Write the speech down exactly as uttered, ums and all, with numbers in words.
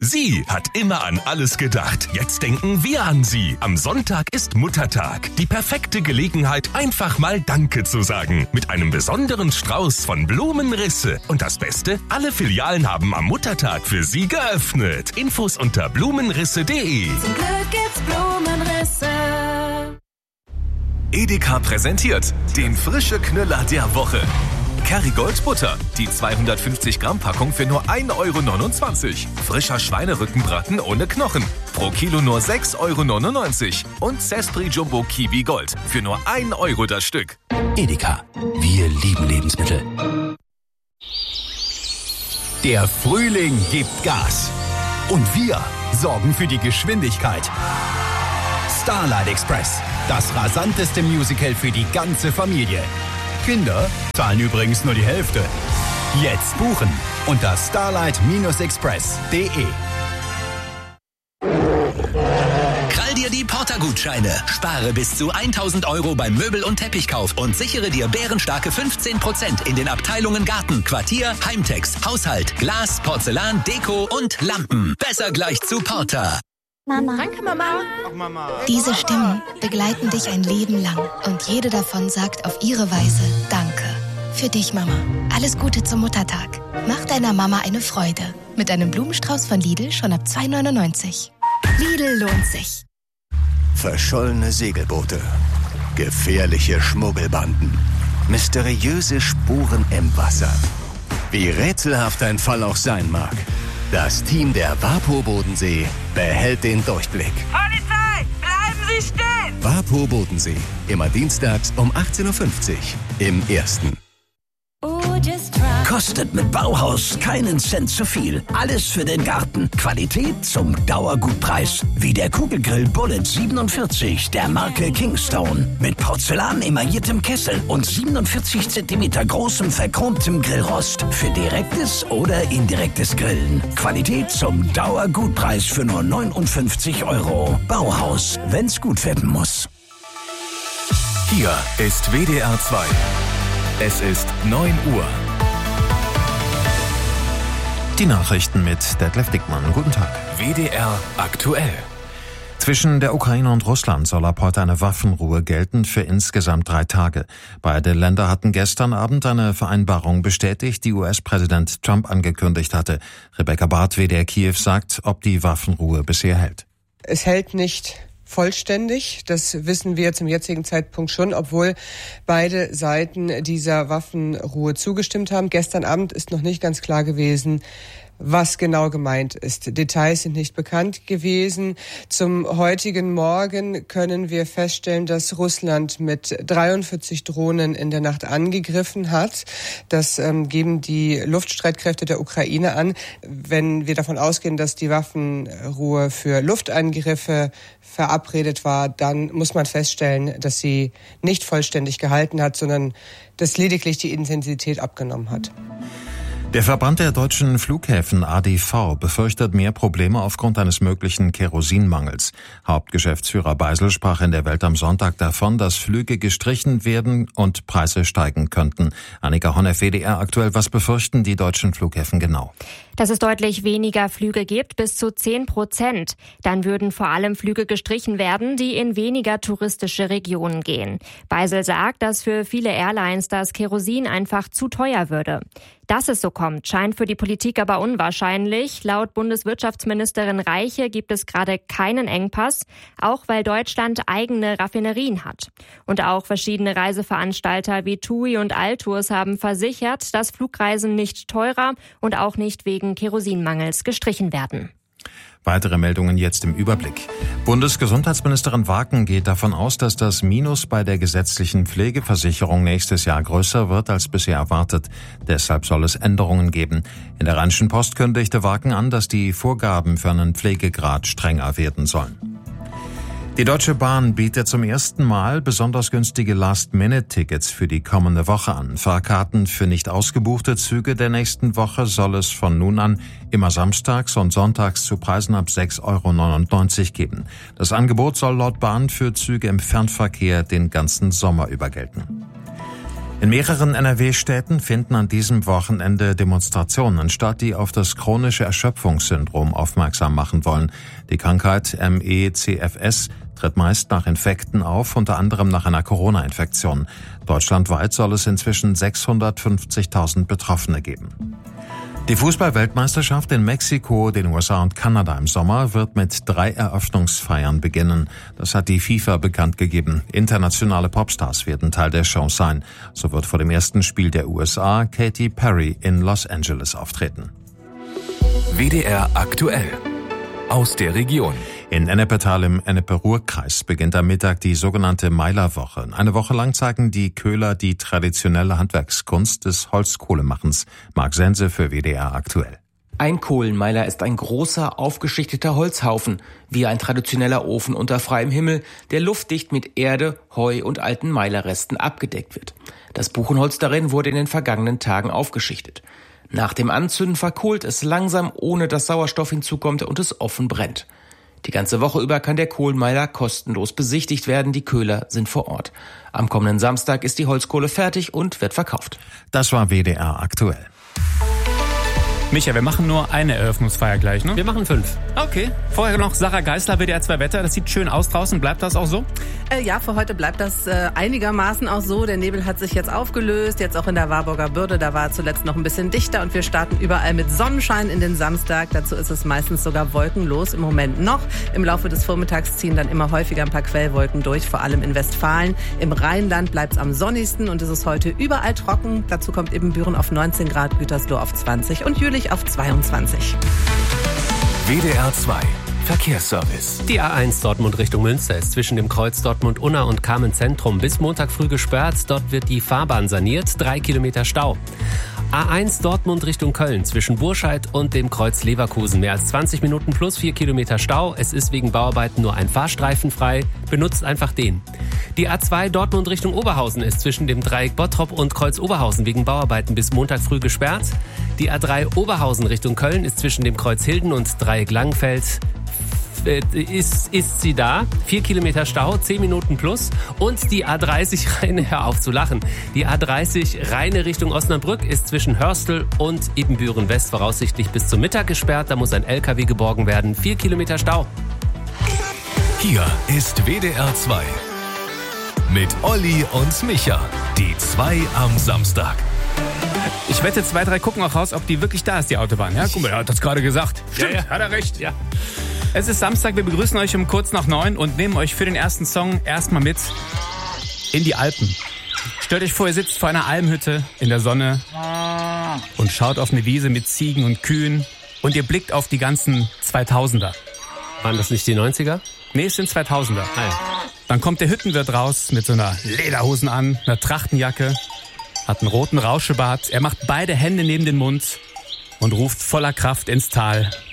Sie hat immer an alles gedacht. Jetzt denken wir an Sie. Am Sonntag ist Muttertag. Die perfekte Gelegenheit, einfach mal Danke zu sagen. Mit einem besonderen Strauß von Blumenrisse. Und das Beste, alle Filialen haben am Muttertag für Sie geöffnet. Infos unter blumenrisse punkt de. Zum Glück gibt's Blumenrisse. Edeka präsentiert den frische Knüller der Woche. Kerrygold Butter, die zweihundertfünfzig Gramm Packung für nur ein Euro neunundzwanzig. Frischer Schweinerückenbraten ohne Knochen, pro Kilo nur sechs Euro neunundneunzig. Und Sespri Jumbo Kiwi Gold für nur ein Euro das Stück. Edeka, wir lieben Lebensmittel. Der Frühling gibt Gas. Und wir sorgen für die Geschwindigkeit. Starlight Express, das rasanteste Musical für die ganze Familie. Kinder zahlen übrigens nur die Hälfte. Jetzt buchen unter starlight express punkt de. Krall dir die Porter-Gutscheine. Spare bis zu tausend Euro beim Möbel- und Teppichkauf und sichere dir bärenstarke fünfzehn Prozent in den Abteilungen Garten, Quartier, Heimtex, Haushalt, Glas, Porzellan, Deko und Lampen. Besser gleich zu Porter. Mama. Danke, Mama. Ach, Mama. Diese Stimmen begleiten dich ein Leben lang und jede davon sagt auf ihre Weise Danke. Für dich, Mama. Alles Gute zum Muttertag. Mach deiner Mama eine Freude. Mit einem Blumenstrauß von Lidl schon ab zwei neunundneunzig. Lidl lohnt sich. Verschollene Segelboote, gefährliche Schmuggelbanden, mysteriöse Spuren im Wasser. Wie rätselhaft ein Fall auch sein mag, das Team der WaPo Bodensee behält den Durchblick. Polizei, bleiben Sie stehen! WaPo Bodensee, immer dienstags um achtzehn Uhr fünfzig im Ersten. Kostet mit Bauhaus keinen Cent zu viel. Alles für den Garten. Qualität zum Dauergutpreis. Wie der Kugelgrill Bullet siebenundvierzig der Marke Kingstone. Mit Porzellan emailliertem Kessel und siebenundvierzig Zentimeter großem verchromtem Grillrost. Für direktes oder indirektes Grillen. Qualität zum Dauergutpreis für nur neunundfünfzig Euro. Bauhaus, wenn's gut werden muss. Hier ist W D R zwei. Es ist neun Uhr. Die Nachrichten mit Detlef Dickmann. Guten Tag. W D R aktuell. Zwischen der Ukraine und Russland soll ab heute eine Waffenruhe gelten für insgesamt drei Tage. Beide Länder hatten gestern Abend eine Vereinbarung bestätigt, die U S-Präsident Trump angekündigt hatte. Rebecca Barth, W D R Kiew, sagt, ob die Waffenruhe bisher hält. Es hält nicht vollständig. Das wissen wir zum jetzigen Zeitpunkt schon, obwohl beide Seiten dieser Waffenruhe zugestimmt haben. Gestern Abend ist noch nicht ganz klar gewesen, was genau gemeint ist. Details sind nicht bekannt gewesen. Zum heutigen Morgen können wir feststellen, dass Russland mit dreiundvierzig Drohnen in der Nacht angegriffen hat. Das ähm, geben die Luftstreitkräfte der Ukraine an. Wenn wir davon ausgehen, dass die Waffenruhe für Luftangriffe verabredet war, dann muss man feststellen, dass sie nicht vollständig gehalten hat, sondern dass lediglich die Intensität abgenommen hat. Der Verband der deutschen Flughäfen A D V befürchtet mehr Probleme aufgrund eines möglichen Kerosinmangels. Hauptgeschäftsführer Beisel sprach in der Welt am Sonntag davon, dass Flüge gestrichen werden und Preise steigen könnten. Annika Honnef, W D R aktuell, was befürchten die deutschen Flughäfen genau? Dass es deutlich weniger Flüge gibt, bis zu zehn Prozent. Dann würden vor allem Flüge gestrichen werden, die in weniger touristische Regionen gehen. Beisel sagt, dass für viele Airlines das Kerosin einfach zu teuer würde. Dass es so kommt, scheint für die Politik aber unwahrscheinlich. Laut Bundeswirtschaftsministerin Reiche gibt es gerade keinen Engpass, auch weil Deutschland eigene Raffinerien hat. Und auch verschiedene Reiseveranstalter wie TUI und Altours haben versichert, dass Flugreisen nicht teurer und auch nicht wegen Kerosinmangels gestrichen werden. Weitere Meldungen jetzt im Überblick. Bundesgesundheitsministerin Waken geht davon aus, dass das Minus bei der gesetzlichen Pflegeversicherung nächstes Jahr größer wird als bisher erwartet. Deshalb soll es Änderungen geben. In der Rheinischen Post kündigte Waken an, dass die Vorgaben für einen Pflegegrad strenger werden sollen. Die Deutsche Bahn bietet zum ersten Mal besonders günstige Last-Minute-Tickets für die kommende Woche an. Fahrkarten für nicht ausgebuchte Züge der nächsten Woche soll es von nun an immer samstags und sonntags zu Preisen ab sechs Euro neunundneunzig geben. Das Angebot soll laut Bahn für Züge im Fernverkehr den ganzen Sommer über gelten. In mehreren N R W-Städten finden an diesem Wochenende Demonstrationen statt, die auf das chronische Erschöpfungssyndrom aufmerksam machen wollen. Die Krankheit M E C F S tritt meist nach Infekten auf, unter anderem nach einer Corona-Infektion. Deutschlandweit soll es inzwischen sechshundertfünfzigtausend Betroffene geben. Die Fußball-Weltmeisterschaft in Mexiko, den U S A und Kanada im Sommer wird mit drei Eröffnungsfeiern beginnen. Das hat die FIFA bekannt gegeben. Internationale Popstars werden Teil der Show sein. So wird vor dem ersten Spiel der U S A Katy Perry in Los Angeles auftreten. W D R aktuell. Aus der Region. In Ennepetal im Ennepe-Ruhr-Kreis beginnt am Mittag die sogenannte Meilerwoche. Eine Woche lang zeigen die Köhler die traditionelle Handwerkskunst des Holzkohlemachens. Marc Sense für W D R aktuell. Ein Kohlenmeiler ist ein großer, aufgeschichteter Holzhaufen, wie ein traditioneller Ofen unter freiem Himmel, der luftdicht mit Erde, Heu und alten Meilerresten abgedeckt wird. Das Buchenholz darin wurde in den vergangenen Tagen aufgeschichtet. Nach dem Anzünden verkohlt es langsam, ohne dass Sauerstoff hinzukommt und es offen brennt. Die ganze Woche über kann der Kohlenmeiler kostenlos besichtigt werden. Die Köhler sind vor Ort. Am kommenden Samstag ist die Holzkohle fertig und wird verkauft. Das war W D R aktuell. Micha, wir machen nur eine Eröffnungsfeier gleich, ne? Wir machen fünf. Okay. Vorher noch Sarah Geisler, W D R zwei Wetter. Das sieht schön aus draußen. Bleibt das auch so? Äh, ja, für heute bleibt das äh, einigermaßen auch so. Der Nebel hat sich jetzt aufgelöst. Jetzt auch in der Warburger Bürde. Da war zuletzt noch ein bisschen dichter. Und wir starten überall mit Sonnenschein in den Samstag. Dazu ist es meistens sogar wolkenlos im Moment noch. Im Laufe des Vormittags ziehen dann immer häufiger ein paar Quellwolken durch. Vor allem in Westfalen. Im Rheinland bleibt es am sonnigsten. Und es ist heute überall trocken. Dazu kommt eben Büren auf neunzehn Grad, Gütersloh auf zwanzig und Jülich auf zweiundzwanzig. W D R zwei Verkehrsservice. Die A eins Dortmund Richtung Münster ist zwischen dem Kreuz Dortmund-Unna und Kamen-Zentrum bis Montag früh gesperrt. Dort wird die Fahrbahn saniert. Drei Kilometer Stau. A eins Dortmund Richtung Köln zwischen Burscheid und dem Kreuz Leverkusen. Mehr als zwanzig Minuten plus vier Kilometer Stau. Es ist wegen Bauarbeiten nur ein Fahrstreifen frei. Benutzt einfach den. Die A zwei Dortmund Richtung Oberhausen ist zwischen dem Dreieck Bottrop und Kreuz Oberhausen wegen Bauarbeiten bis Montag früh gesperrt. Die A drei Oberhausen Richtung Köln ist zwischen dem Kreuz Hilden und Dreieck Langenfeld Ist, ist sie da. Vier Kilometer Stau, zehn Minuten plus. Und die A dreißig Rheine, hör auf zu lachen. Die A dreißig Rheine Richtung Osnabrück ist zwischen Hörstel und Ibbenbüren West voraussichtlich bis zum Mittag gesperrt. Da muss ein L K W geborgen werden. Vier Kilometer Stau. Hier ist W D R zwei. Mit Olli und Micha. Die zwei am Samstag. Ich wette, zwei, drei gucken auch raus, ob die wirklich da ist, die Autobahn. Ja, guck mal, er hat das gerade gesagt. Stimmt, ja, ja. Hat er recht. Ja. Es ist Samstag, wir begrüßen euch um kurz nach neun und nehmen euch für den ersten Song erstmal mit in die Alpen. Stellt euch vor, ihr sitzt vor einer Almhütte in der Sonne und schaut auf eine Wiese mit Ziegen und Kühen und ihr blickt auf die ganzen zweitausender. Waren das nicht die neunziger? Nee, es sind zweitausender. Ah, ja. Dann kommt der Hüttenwirt raus mit so einer Lederhosen an, einer Trachtenjacke, hat einen roten Rauschebart. Er macht beide Hände neben den Mund und ruft voller Kraft ins Tal: